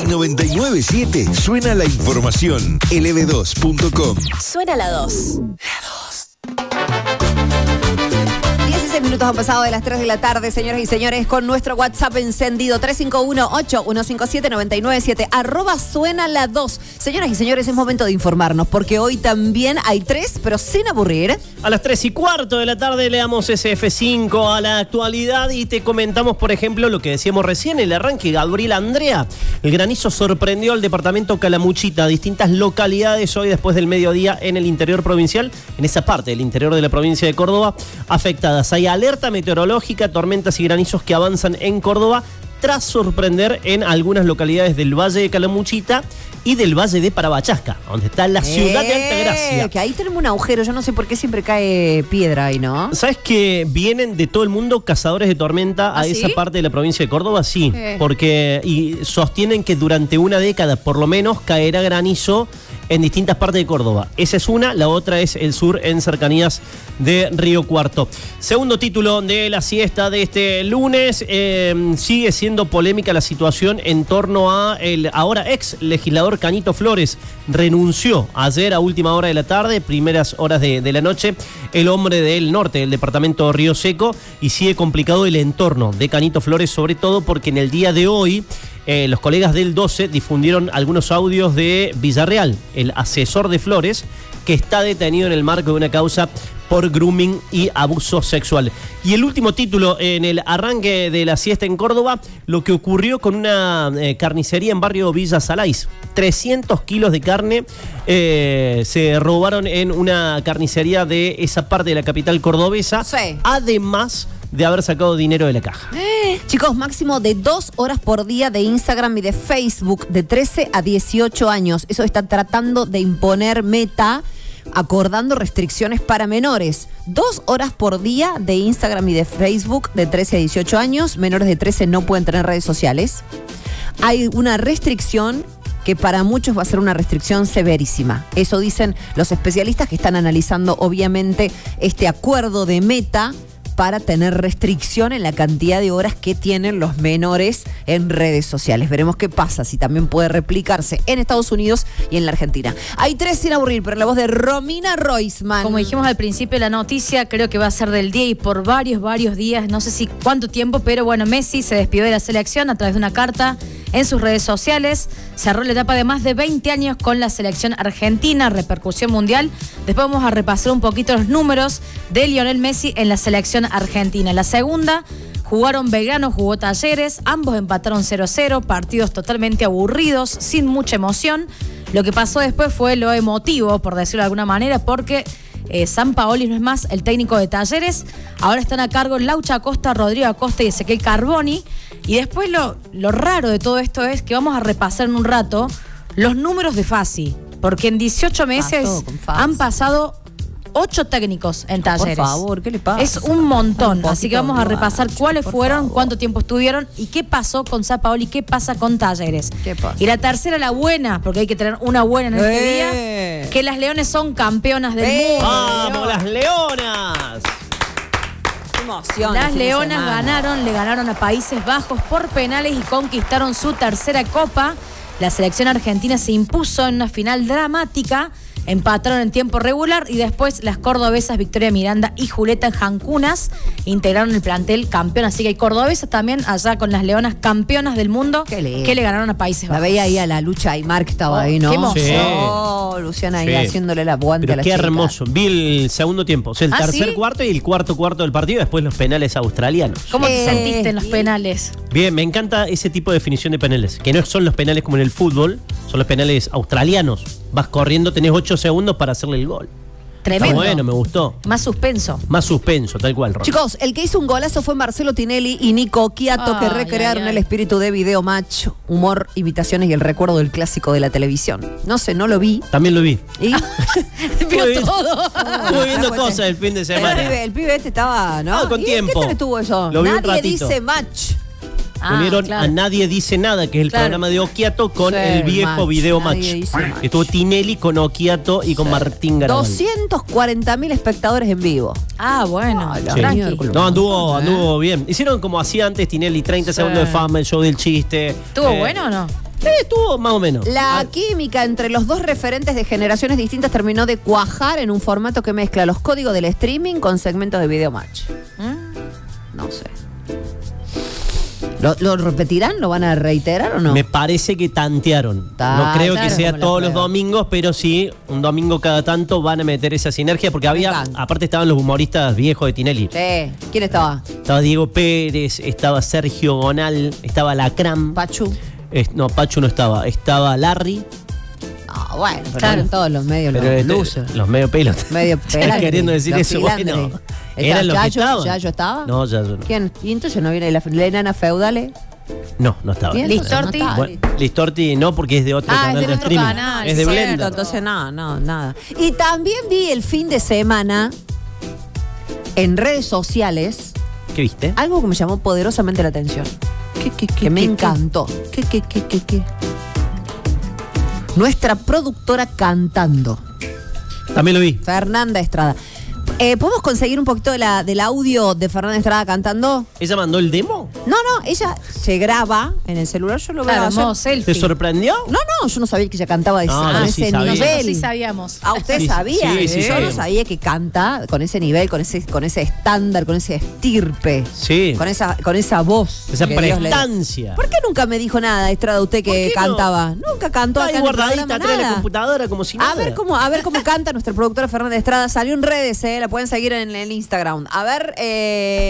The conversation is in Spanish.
En 99.7 suena la información. lb2.com. Suena la 2. 16 minutos han pasado de las 3 de la tarde, señoras y señores, con nuestro WhatsApp encendido 351-8157-997 @suena la 2. Señoras y señores, es momento de informarnos, porque hoy también hay 3, pero sin aburrir. A las 3:15 de la tarde le damos SF5 a la actualidad y te comentamos, por ejemplo, lo que decíamos recién, el arranque. Gabriel Andrea, el granizo sorprendió al departamento Calamuchita, distintas localidades hoy después del mediodía en el interior provincial, en esa parte del interior de la provincia de Córdoba, afectadas. Hay alerta meteorológica, tormentas y granizos que avanzan en Córdoba tras sorprender en algunas localidades del Valle de Calamuchita y del Valle de Parabachasca, donde está la ciudad de Altagracia. Que ahí tenemos un agujero, yo no sé por qué siempre cae piedra ahí, ¿no? ¿Sabes que vienen de todo el mundo cazadores de tormenta a ¿sí? esa parte de la provincia de Córdoba? Sí, porque y sostienen que durante una década por lo menos caerá granizo en distintas partes de Córdoba. Esa es una, la otra es el sur en cercanías de Río Cuarto. Segundo título de la siesta de este lunes, sigue siendo polémica la situación en torno a el ahora ex legislador Canito Flores. Renunció ayer a última hora de la tarde, primeras horas de la noche, el hombre del norte, del departamento Río Seco, y sigue complicado el entorno de Canito Flores, sobre todo porque en el día de hoy los colegas del 12 difundieron algunos audios de Villarreal, el asesor de Flores, que está detenido en el marco de una causa por grooming y abuso sexual. Y el último título en el arranque de la siesta en Córdoba, lo que ocurrió con una carnicería en barrio Villa Salais. 300 kilos de carne se robaron en una carnicería de esa parte de la capital cordobesa. Sí. Además de haber sacado dinero de la caja. Chicos, máximo de 2 horas por día de Instagram y de Facebook de 13 a 18 años. Eso está tratando de imponer Meta, acordando restricciones para menores. 2 horas por día de Instagram y de Facebook de 13 a 18 años. Menores de 13 no pueden tener redes sociales. Hay una restricción que para muchos va a ser una restricción severísima. Eso dicen los especialistas que están analizando, obviamente, este acuerdo de Meta para tener restricción en la cantidad de horas que tienen los menores en redes sociales. Veremos qué pasa, si también puede replicarse en Estados Unidos y en la Argentina. Hay 3 sin aburrir, pero la voz de Romina Roisman. Como dijimos al principio de la noticia, creo que va a ser del día y por varios días, no sé si cuánto tiempo, pero bueno, Messi se despidió de la selección a través de una carta en sus redes sociales. Cerró la etapa de más de 20 años con la selección argentina, repercusión mundial. Después vamos a repasar un poquito los números de Lionel Messi en la selección argentina. La segunda, jugaron Belgrano, jugó Talleres, ambos empataron 0-0, partidos totalmente aburridos, sin mucha emoción. Lo que pasó después fue lo emotivo, por decirlo de alguna manera, porque Sampaoli no es más el técnico de Talleres. Ahora están a cargo Laucha Acosta, Rodrigo Acosta y Ezequiel Carboni. Y después lo raro de todo esto es que vamos a repasar en un rato los números de Fassi, porque en 18 meses han pasado 8 técnicos en Talleres. Por favor, ¿qué le pasa? Es un montón, así que vamos a repasar cuáles fueron, cuánto tiempo estuvieron y qué pasó con Sampaoli, qué pasa con Talleres. ¿Qué pasa? Y la tercera, la buena, porque hay que tener una buena en este día, que las Leones son campeonas del mundo. ¡Vamos, las Leonas! Emoción, Las Leonas le ganaron a Países Bajos por penales y conquistaron su tercera copa. La selección argentina se impuso en una final dramática. Empataron en tiempo regular y después las cordobesas Victoria Miranda y Julieta Jancunas integraron el plantel campeón. Así que hay cordobesas también allá con las Leonas campeonas del mundo que le ganaron a Países Bajos. La veía ahí a la Lucha Aymar que estaba ahí, ¿no? Qué emoción. Sí. Luciana ahí haciéndole la aguante a la qué chica. hermoso. Vi el segundo tiempo, o sea, el tercer cuarto y el cuarto del partido, después los penales australianos. ¿Cómo te sentiste en los penales? Bien, me encanta ese tipo de definición de penales, que no son los penales como en el fútbol, son los penales australianos. Vas corriendo, tenés 8 segundos para hacerle el gol. Tremendo. Está bueno, me gustó. Más suspenso. Más suspenso, tal cual, Ron. Chicos, el que hizo un golazo fue Marcelo Tinelli y Nico Occhiato, que recrearon el espíritu de Video Match, humor, imitaciones y el recuerdo del clásico de la televisión. No sé, no lo vi. También lo vi. ¿Y? Vio todo. Estuve viendo cosas el fin de semana. El pibe este estaba, ¿no? Con ¿Y tiempo. qué tal estuvo eso? Lo vi un Nadie ratito. dice match. Unieron a Nadie Dice Nada, que es el programa de Occhiato, con el viejo Video Match. Estuvo Tinelli con Occhiato y con Martín Garabal. 240.000 espectadores en vivo. Ah, bueno. Sí. No, anduvo bien. Hicieron como hacía antes Tinelli, 30 segundos de fama, el show del chiste. ¿Estuvo bueno o no? Estuvo más o menos. La química entre los dos referentes de generaciones distintas terminó de cuajar en un formato que mezcla los códigos del streaming con segmentos de video match. No sé. ¿Lo repetirán? ¿Lo van a reiterar o no? Me parece que tantearon. No creo que sea como la todos los prueba. domingos, pero sí, un domingo cada tanto van a meter esa sinergia, porque encanta. aparte estaban los humoristas viejos de Tinelli. Sí. ¿Quién estaba? Estaba Diego Pérez, estaba Sergio Gonal, estaba Lacram. Pachu. No, Pachu no estaba. Estaba Larry. No, bueno, pero Claro. eran todos los medios Pero los losers. los medio pelos. Medio pelandre, queriendo decir los eso, pilandre. bueno. Eran los que estaban. ¿Yayo estaba? No, Yayo no. ¿Quién? ¿Y entonces no viene la enana feudale? No estaba. ¿Quién? Listorti. No estaba. Bueno, Listorti no, porque es de otro Ah, canal es de de otro streaming. canal, Es de cierto. Blender. Entonces no, nada. Y también vi el fin de semana en redes sociales ¿Qué viste? algo que me llamó poderosamente la atención. Que me encantó. ¿Qué? Nuestra productora cantando, También lo vi. Fernanda Estrada. ¿Podemos conseguir un poquito del audio de Fernanda Estrada cantando? ¿Ella mandó el demo? No, ella se graba en el celular, yo lo veo. Claro, ayer. modo ¿Te selfie. sorprendió? No, yo no sabía que ella cantaba No, a yo ese sí sabía. nivel. Nosotros sí sabíamos. Ah, ¿usted Sí, sabía? sí, Yo no sabíamos. sabía que canta con ese nivel, con ese estándar, con ese estirpe, Sí. con esa voz. Esa que Dios le da. prestancia. ¿Por qué nunca me dijo nada, Estrada, usted ¿Por que qué no? cantaba? Nunca cantó Está acá ahí en el guardadita programa atrás de la nada. computadora como si nada. A ver cómo canta nuestra productora Fernanda Estrada. Salió en redes, la pueden seguir en el Instagram. A ver,